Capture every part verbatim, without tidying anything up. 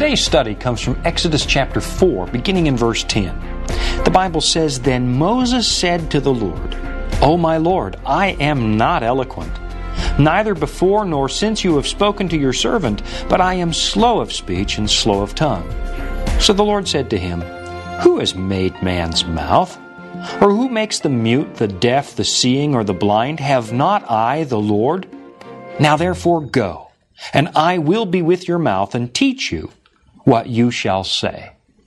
Today's study comes from Exodus chapter four, beginning in verse ten. The Bible says, "Then Moses said to the Lord, O my Lord, I am not eloquent, neither before nor since you have spoken to your servant, but I am slow of speech and slow of tongue." So the Lord said to him, "Who has made man's mouth? Or who makes the mute, the deaf, the seeing, or the blind? Have not I, the Lord? Now therefore go, and I will be with your mouth and teach you what you shall say."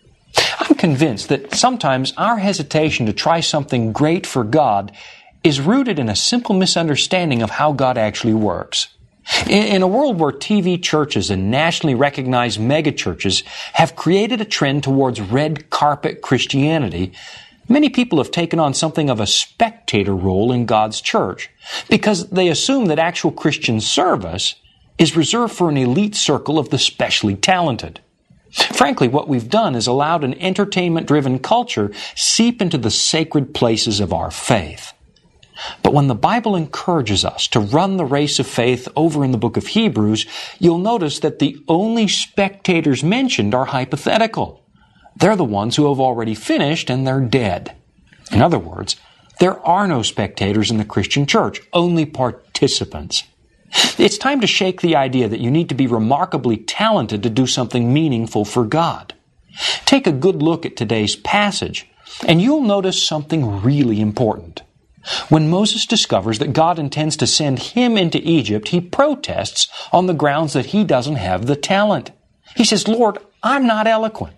I'm convinced that sometimes our hesitation to try something great for God is rooted in a simple misunderstanding of how God actually works. In a world where T V churches and nationally recognized megachurches have created a trend towards red carpet Christianity, many people have taken on something of a spectator role in God's church because they assume that actual Christian service is reserved for an elite circle of the specially talented. Frankly, what we've done is allowed an entertainment-driven culture seep into the sacred places of our faith. But when the Bible encourages us to run the race of faith over in the book of Hebrews, you'll notice that the only spectators mentioned are hypothetical. They're the ones who have already finished and they're dead. In other words, there are no spectators in the Christian church, only participants. It's time to shake the idea that you need to be remarkably talented to do something meaningful for God. Take a good look at today's passage, and you'll notice something really important. When Moses discovers that God intends to send him into Egypt, he protests on the grounds that he doesn't have the talent. He says, "Lord, I'm not eloquent."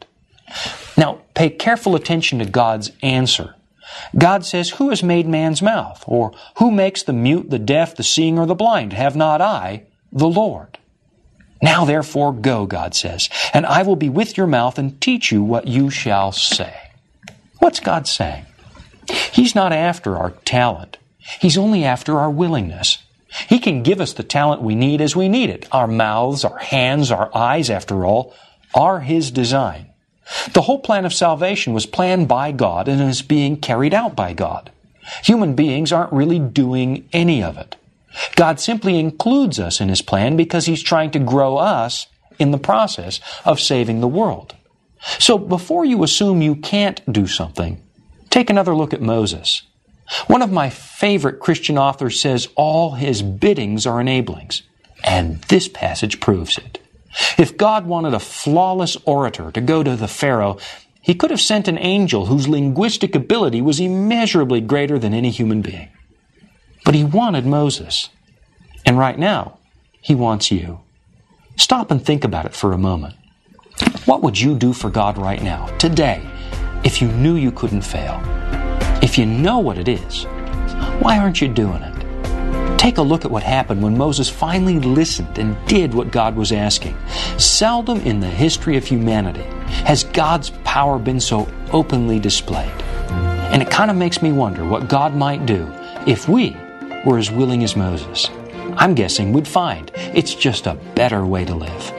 Now, pay careful attention to God's answer. God says, "Who has made man's mouth? Or who makes the mute, the deaf, the seeing, or the blind? Have not I, the Lord? Now therefore go," God says, "and I will be with your mouth and teach you what you shall say." What's God saying? He's not after our talent. He's only after our willingness. He can give us the talent we need as we need it. Our mouths, our hands, our eyes, after all, are His design. The whole plan of salvation was planned by God and is being carried out by God. Human beings aren't really doing any of it. God simply includes us in His plan because He's trying to grow us in the process of saving the world. So before you assume you can't do something, take another look at Moses. One of my favorite Christian authors says all his biddings are enablings, and this passage proves it. If God wanted a flawless orator to go to the Pharaoh, He could have sent an angel whose linguistic ability was immeasurably greater than any human being. But He wanted Moses. And right now, He wants you. Stop and think about it for a moment. What would you do for God right now, today, if you knew you couldn't fail? If you know what it is, why aren't you doing it? Take a look at what happened when Moses finally listened and did what God was asking. Seldom in the history of humanity has God's power been so openly displayed. And it kind of makes me wonder what God might do if we were as willing as Moses. I'm guessing we'd find it's just a better way to live.